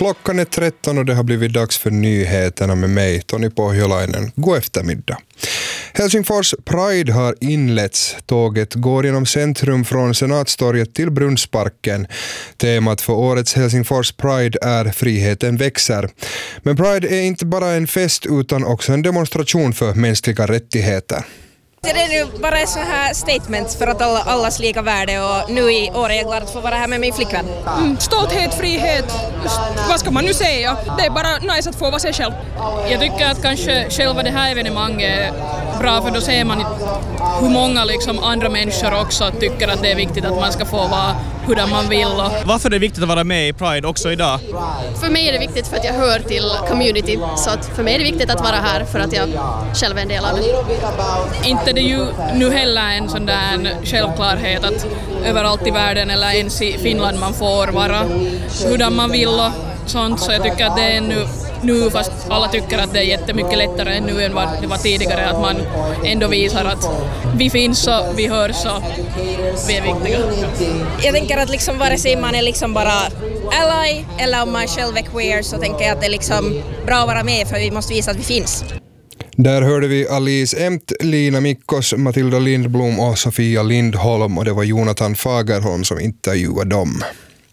Klockan är 13 och det har blivit dags för nyheterna med mig, Toni Pohjolainen. God eftermiddag. Helsingfors Pride har inletts. Tåget går genom centrum från Senatstorget till Brunnsparken. Temat för årets Helsingfors Pride är Friheten växer. Men Pride är inte bara en fest utan också en demonstration för mänskliga rättigheter. Det är nu bara ett så här statement för att allas lika värde, och nu i år är jag glad att få vara här med min flickvän. Stolthet, frihet, vad ska man nu säga? Det är bara nice att få vara sig själv. Jag tycker att kanske själva det här evenemanget är bra, för då ser man hur många liksom andra människor också tycker att det är viktigt att man ska få vara hur man vill. Varför är det viktigt att vara med i Pride också idag? För mig är det viktigt för att jag hör till community, så att för mig är det viktigt att vara här för att jag själv är en del av det. Inte det ju nu heller en sån där självklarhet att överallt i världen eller ens i Finland man får vara hur man vill och sånt, så jag tycker att det är nu fast alla tycker att det är jättemycket lättare än nu än vad det var tidigare, att man ändå visar att vi finns och vi hörs och vi är viktiga. Jag tänker att liksom vare sig man är liksom bara ally eller om man själv är queer, så tänker jag att det är liksom bra att vara med, för vi måste visa att vi finns. Där hörde vi Alice Emt, Lina Mikkos, Matilda Lindblom och Sofia Lindholm, och det var Jonathan Fagerholm som intervjuade dem.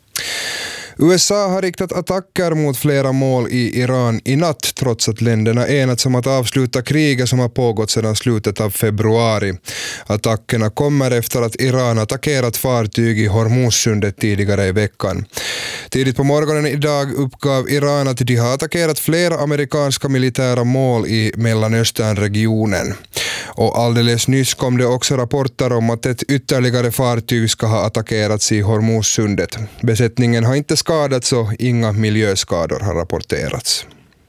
USA har riktat attacker mot flera mål i Iran i natt, trots att länderna enats om att avsluta kriget som har pågått sedan slutet av februari. Attackerna kommer efter att Iran attackerat fartyg i Hormuzsundet tidigare i veckan. Tidigt på morgonen idag uppgav Iran att de har attackerat flera amerikanska militära mål i Mellanösternregionen. Och alldeles nyss kom det också rapporter om att ett ytterligare fartyg ska ha attackerats i Hormuzsundet. Besättningen har inte skadats och inga miljöskador har rapporterats.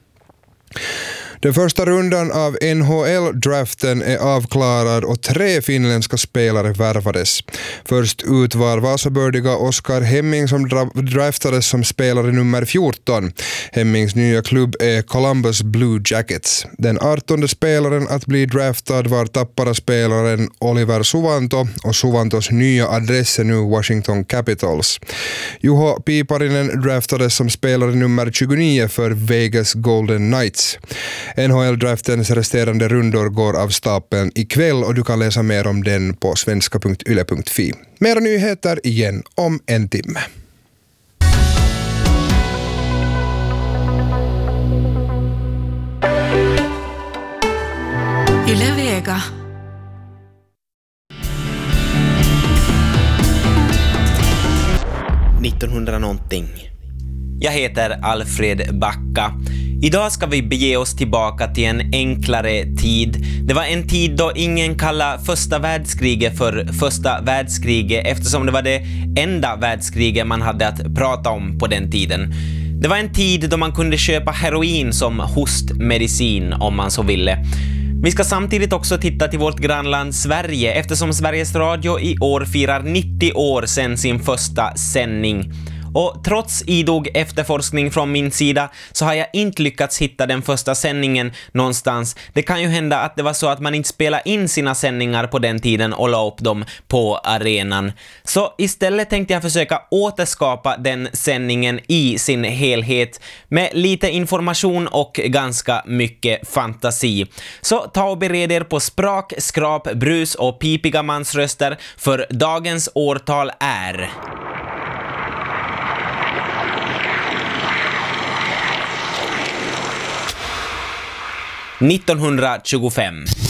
Den första rundan av NHL-draften är avklarad och 3 finländska spelare värvades. Först ut var Vasabördiga Oskar Hemming som draftades som spelare nummer 14. Hemmings nya klubb är Columbus Blue Jackets. Den 18:e spelaren att bli draftad var Tappara-spelaren Oliver Suvanto, och Suvantos nya adress är nu Washington Capitals. Juho Piiparinen draftades som spelare nummer 29 för Vegas Golden Knights. NHL-draftens resterande rundor går av stapeln ikväll, och du kan läsa mer om den på svenska.yle.fi. Mera nyheter igen om en timme. Yle Vega. –1900-någonting. Jag heter Alfred Backa. Idag ska vi bege oss tillbaka till en enklare tid. Det var en tid då ingen kallade första världskriget för första världskriget, eftersom det var det enda världskriget man hade att prata om på den tiden. Det var en tid då man kunde köpa heroin som hostmedicin om man så ville. Vi ska samtidigt också titta till vårt grannland Sverige, eftersom Sveriges Radio i år firar 90 år sedan sin första sändning. Och trots idog efterforskning från min sida så har jag inte lyckats hitta den första sändningen någonstans. Det kan ju hända att det var så att man inte spelade in sina sändningar på den tiden och la upp dem på arenan. Så istället tänkte jag försöka återskapa den sändningen i sin helhet med lite information och ganska mycket fantasi. Så ta och bered er på sprak, skrap, brus och pipiga mansröster, för dagens årtal är... 1925.